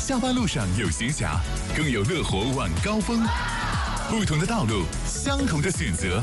下班路上有闲暇，更有乐活晚高峰。不同的道路，相同的选择。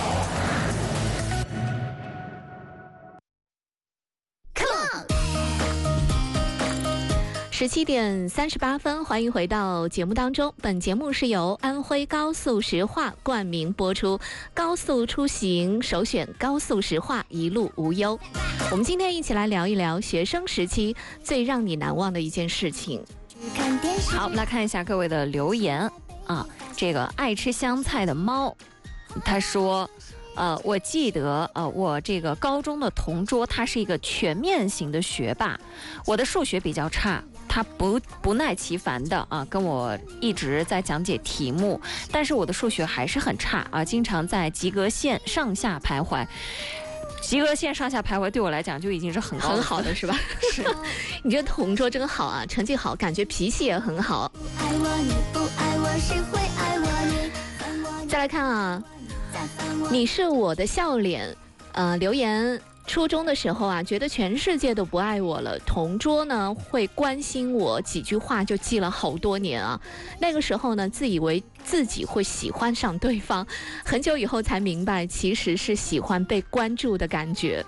17点38分，欢迎回到节目当中。本节目是由安徽高速石化冠名播出，高速出行首选高速石化，一路无忧。我们今天一起来聊一聊学生时期最让你难忘的一件事情。 好，我们来看一下各位的留言啊。这个爱吃香菜的猫，他说。我记得我这个高中的同桌，他是一个全面型的学霸。我的数学比较差，他不耐其烦的跟我一直在讲解题目，但是我的数学还是很差经常在及格线上下徘徊。及格线上下徘徊对我来讲就已经是很好的是吧？ 是。 你这同桌真好啊，成绩好，感觉脾气也很好。爱我你不爱我，谁会爱我你？再来看啊。你是我的笑脸，留言初中的时候觉得全世界都不爱我了，同桌呢会关心我几句话就记了好多年那个时候呢自以为自己会喜欢上对方，很久以后才明白其实是喜欢被关注的感觉。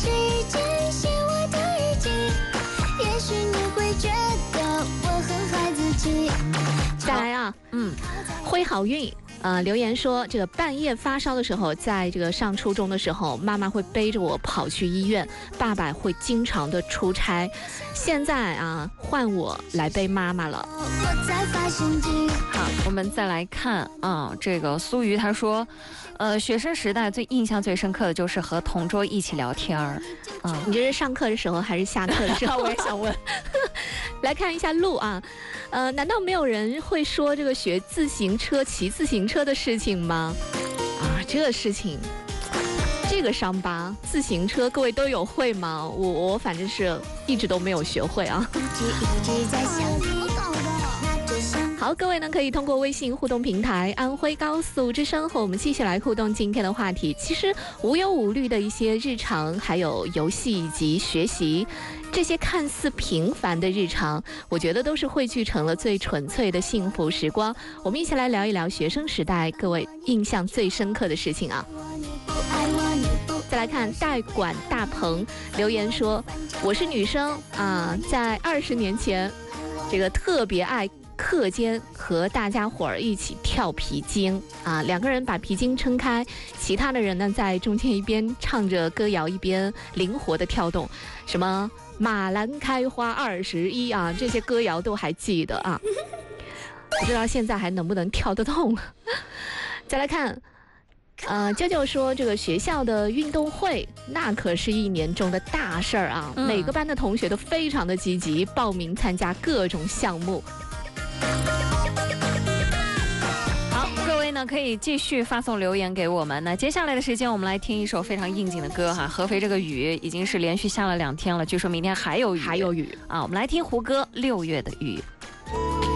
再来挥好运留言说，这个半夜发烧的时候，在这个上初中的时候，妈妈会背着我跑去医院，爸爸会经常的出差。现在换我来背妈妈了。 好，我们再来看这个苏瑜他说，学生时代印象最深刻的就是和同桌一起聊天儿。 你这是上课的时候还是下课的时候？ 我也想问。 来看一下路难道没有人会说这个学自行车、骑自行车的事情吗？这个事情，这个伤疤，自行车各位都有会吗？我反正是一直都没有学会好，各位呢可以通过微信互动平台安徽高速之声和我们继续来互动今天的话题。其实无忧无虑的一些日常，还有游戏以及学习，这些看似平凡的日常，我觉得都是汇聚成了最纯粹的幸福时光。我们一起来聊一聊学生时代各位印象最深刻的事情再来看代管大鹏留言说，我是女生在20年前这个特别爱课间和大家伙儿一起跳皮筋2个人把皮筋撑开，其他的人呢在中间一边唱着歌谣一边灵活的跳动，什么马兰开花21这些歌谣都还记得不知道现在还能不能跳得动。再来看舅舅说，这个学校的运动会那可是1年中的大事儿每个班的同学都非常的积极，报名参加各种项目。 好，各位呢可以继续发送留言给我们。那接下来的时间，我们来听一首非常应景的歌合肥这个雨已经是连续下了2天了，据说明天还有雨。 我们来听胡歌《6月的雨》。